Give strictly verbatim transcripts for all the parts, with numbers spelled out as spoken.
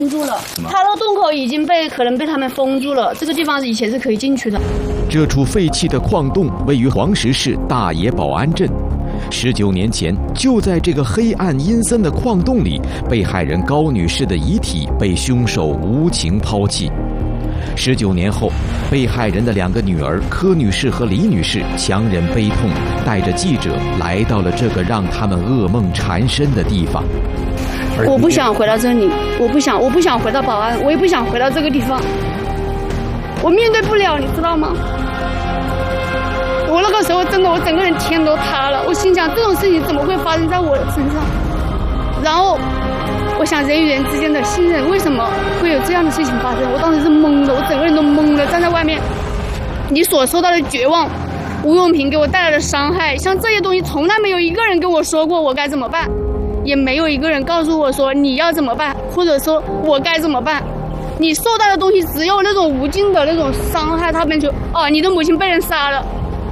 封住了，它那个洞口已经被可能被他们封住了。这个地方以前是可以进去的。 这处废弃的矿洞位于黄石市大冶保安镇。十九年前，就在这个黑暗阴森的矿洞里，被害人高女士的遗体被凶手无情抛弃。十九年后，被害人的两个女儿柯女士和李女士强忍悲痛，带着记者来到了这个让他们噩梦缠身的地方。 我不想回到这里，我不想，我不想回到保安，我也不想回到这个地方，我面对不了，你知道吗？我那个时候真的，我整个人天都塌了。我心想，这种事情怎么会发生在我的身上？然后，我想人与人之间的信任，为什么会有这样的事情发生？我当时是懵的，我整个人都懵了，站在外面。你所受到的绝望，吴永平给我带来的伤害，像这些东西，从来没有一个人跟我说过我该怎么办，也没有一个人告诉我说你要怎么办，或者说我该怎么办。你受到的东西只有那种无尽的那种伤害，他们就哦，你的母亲被人杀了。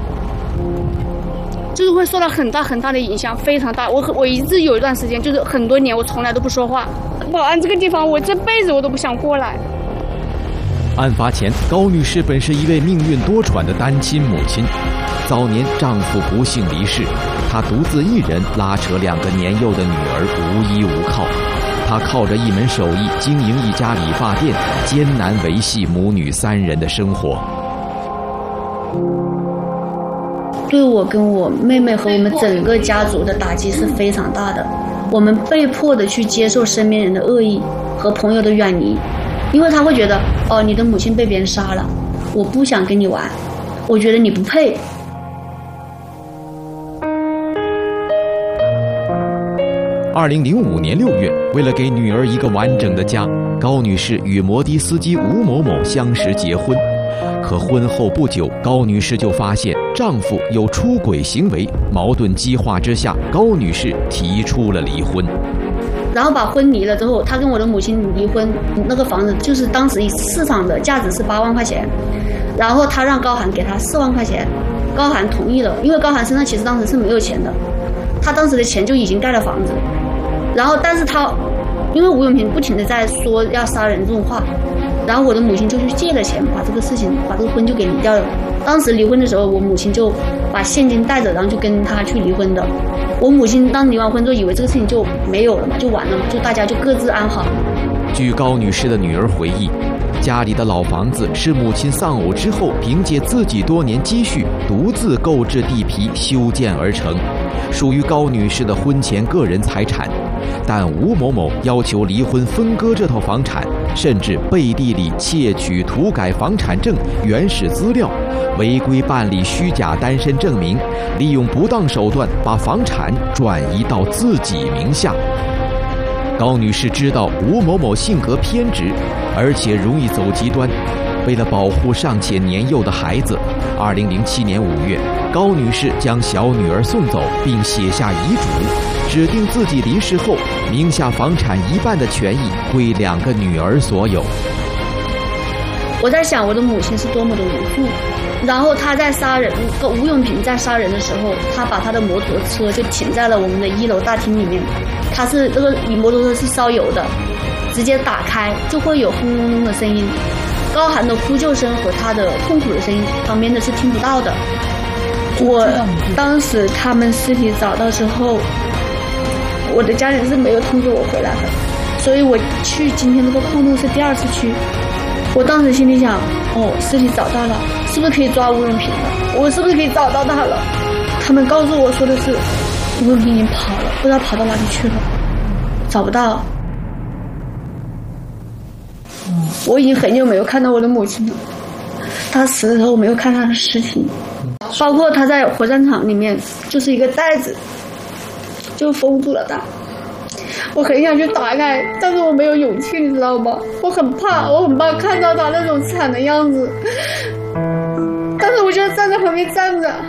就是会受到很大很大的影响，非常大。我我一直有一段时间，就是很多年，我从来都不说话。保安这个地方，我这辈子我都不想过来。 案发前，高女士本是一位命运多舛的单亲母亲，早年丈夫不幸离世，她独自一人拉扯两个年幼的女儿，无依无靠。她靠着一门手艺经营一家理发店，艰难维系母女三人的生活。 对我跟我妹妹和我们整个家族的打击是非常大的，我们被迫的去接受身边人的恶意和朋友的远离，因为他会觉得，哦，你的母亲被别人杀了，我不想跟你玩，我觉得你不配。 二零零五年六月，为了给女儿一个完整的家，高女士与摩的司机吴某某相识结婚。可婚后不久，高女士就发现丈夫有出轨行为，矛盾激化之下，高女士提出了离婚。然后把婚离了之后，她跟我的母亲离婚，那个房子就是当时市场的价值是八万块钱，然后她让高寒给她四万块钱，高寒同意了，因为高寒身上其实当时是没有钱的，她当时的钱就已经盖了房子，然后但是她因为吴永平不停的在说要杀人这种话。然后我的母亲就去借了钱，把这个事情，把这个婚就给离掉了。当时离婚的时候，我母亲就把现金带着，然后就跟他去离婚的。我母亲当离完婚之后，以为这个事情就没有了嘛，就完了嘛，就大家就各自安好。据高女士的女儿回忆，家里的老房子是母亲丧偶之后，凭借自己多年积蓄，独自购置地皮修建而成，属于高女士的婚前个人财产。但吴某某要求离婚分割这套房产，甚至背地里窃取涂改房产证原始资料，违规办理虚假单身证明，利用不当手段把房产转移到自己名下。高女士知道吴某某性格偏执，而且容易走极端。为了保护尚且年幼的孩子，二零零七年五月，高女士将小女儿送走，并写下遗嘱，指定自己离世后，名下房产一半的权益归两个女儿所有。我在想，我的母亲是多么的无助。然后他在杀人，吴永平在杀人的时候，他把他的摩托车就停在了我们的一楼大厅里面。他是这个摩托车是烧油的，直接打开就会有轰隆隆的声音，高寒的呼救声和他的痛苦的声音，旁边的是听不到的。我当时他们尸体找到之后，我的家人是没有通知我回来的，所以我去今天这个矿洞是第二次去。我当时心里想，哦，尸体找到了，是不是可以抓吴永平了？我是不是可以找到他了？他们告诉我说的是，吴永平已经跑了，不知道跑到哪里去了，找不到。我已经很久没有看到我的母亲了，她死的时候我没有看她的尸体，包括她在火葬场里面就是一个袋子，就封住了她。我很想去打开，但是我没有勇气，你知道吗？我很怕，我很怕看到她那种惨的样子，但是我就站在旁边站着。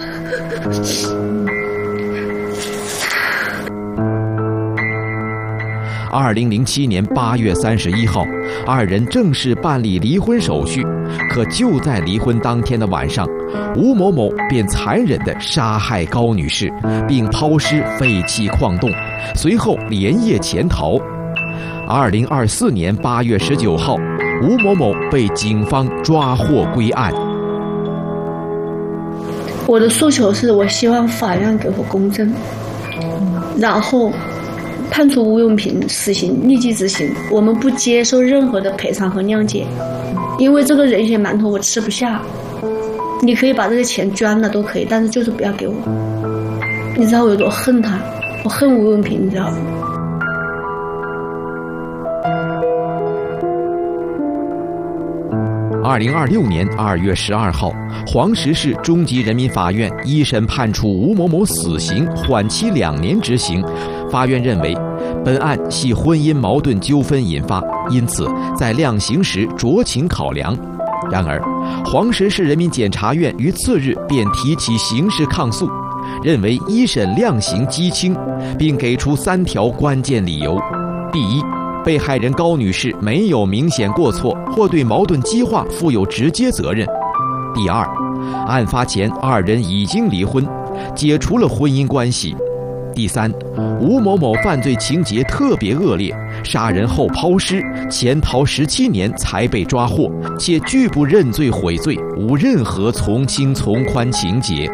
二零零七年八月三十一号，二人正式办理离婚手续。可就在离婚当天的晚上，吴某某便残忍地杀害高女士，并抛尸废弃矿洞，随后连夜潜逃。 二零二四年八月十九号，吴某某被警方抓获归案。 我的诉求是我希望法院给我公正，然后判处吴永平死刑，立即执行。我们不接受任何的赔偿和谅解，因为这个人血馒头我吃不下。你可以把这个钱捐了都可以，但是就是不要给我。你知道我有多恨他，我恨吴永平，你知道吗？ 二零二六年二月十二号，黄石市中级人民法院一审判处吴某某死刑，缓期两年执行。法院认为，本案系婚姻矛盾纠纷引发，因此在量刑时酌情考量。然而，黄石市人民检察院于次日便提起刑事抗诉，认为一审量刑畸轻，并给出三条关键理由：第一，被害人高女士没有明显过错或对矛盾激化负有直接责任；第二，案发前二人已经离婚，解除了婚姻关系；第三，吴某某犯罪情节特别恶劣，杀人后抛尸，潜逃十七年才被抓获，且拒不认罪悔罪，无任何从轻从宽情节。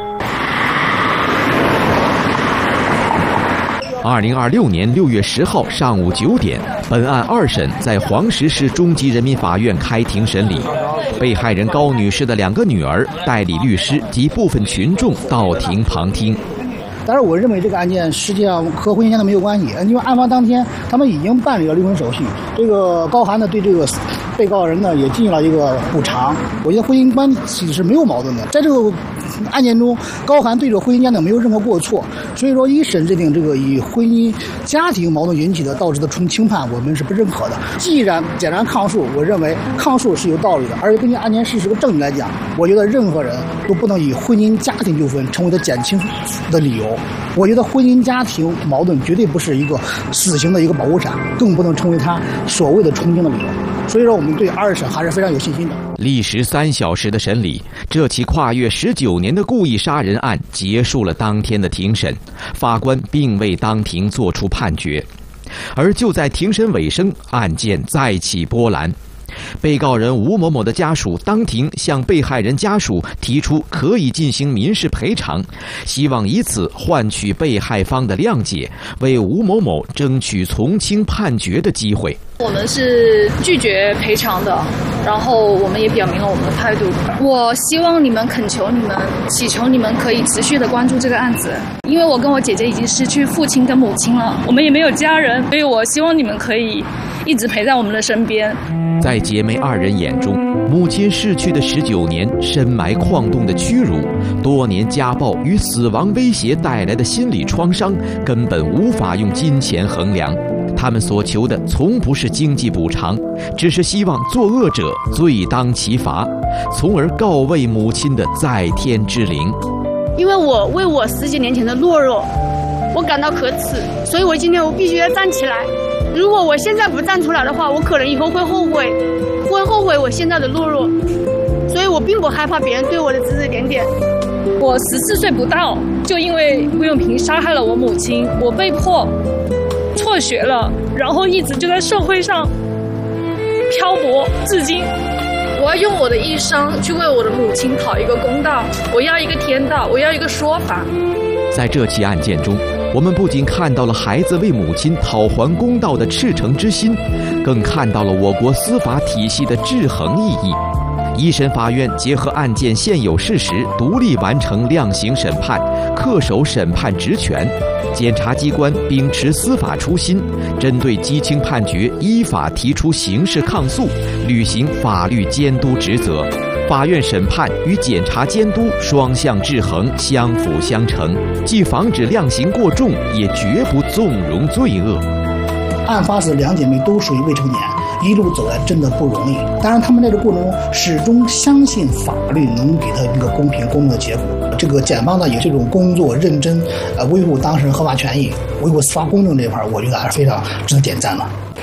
二零二六年六月十号上午九点，本案二审在黄石市中级人民法院开庭审理。被害人高女士的两个女儿、代理律师及部分群众到庭旁听。 但是我认为这个案件实际上和婚姻现在没有关系，因为案发当天他们已经办理了离婚手续。这个高涵呢对这个被告人呢也进行了一个补偿。我觉得婚姻关系是没有矛盾的，在这个案件中，高涵对这个婚姻家庭没有任何过错，所以说一审认定这个以婚姻家庭矛盾引起的导致的从轻判，我们是不认可的。既然检察抗诉，我认为抗诉是有道理的，而且根据案件事实和证据来讲，我觉得任何人都不能以婚姻家庭纠纷成为他减轻的理由。我觉得婚姻家庭矛盾绝对不是一个死刑的一个保护伞，更不能成为他所谓的从轻的理由。所以说我们对二审还是非常有信心的。 历时三小时的审理，这起跨越十九年的故意杀人案结束了当天的庭审，法官并未当庭作出判决。而就在庭审尾声，案件再起波澜。被告人吴某某的家属当庭向被害人家属提出可以进行民事赔偿，希望以此换取被害方的谅解，为吴某某争取从轻判决的机会。 我们是拒绝赔偿的，然后我们也表明了我们的态度。我希望你们恳求你们，祈求你们可以持续的关注这个案子，因为我跟我姐姐已经失去父亲跟母亲了，我们也没有家人，所以我希望你们可以一直陪在我们的身边。 在姐妹二人眼中，母亲逝去的十九年深埋矿洞的屈辱，多年家暴与死亡威胁带来的心理创伤，根本无法用金钱衡量。他们所求的从不是经济补偿，只是希望作恶者罪当其罚，从而告慰母亲的在天之灵。 因为我为我十几年前的懦弱，我感到可耻，所以我今天我必须要站起来。如果我现在不站出来的话，我可能以后会后悔，会后悔我现在的懦弱，所以我并不害怕别人对我的指指点点。 我十四岁不到，就因为吴永平杀害了我母亲，我被迫辍学了，然后一直就在社会上漂泊至今。我要用我的一生去为我的母亲讨一个公道，我要一个天道，我要一个说法。 在这起案件中，我们不仅看到了孩子为母亲讨还公道的赤诚之心，更看到了我国司法体系的制衡意义。一审法院结合案件现有事实，独立完成量刑审判，恪守审判职权。检察机关秉持司法初心，针对畸轻判决依法提出刑事抗诉，履行法律监督职责。法院审判与检察监督双向制衡，相辅相成，既防止量刑过重，也绝不纵容罪恶。 案发时两姐妹都属于未成年，一路走来真的不容易。当然，他们在这个过程中始终相信法律能给他一个公平公正的结果。这个检方呢也这种工作认真，呃，维护当事人合法权益、维护司法公正这一块，我觉得还是非常值得点赞的。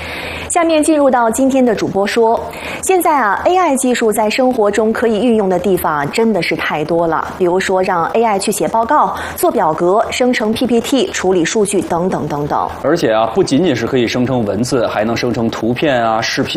下面进入到今天的主播说，现在啊 ，A I 技术在生活中可以运用的地方真的是太多了。比如说，让 A I 去写报告、做表格、生成 P P T、处理数据等等等等。 而且啊，不仅仅是可以生成文字，还能生成图片啊、视频。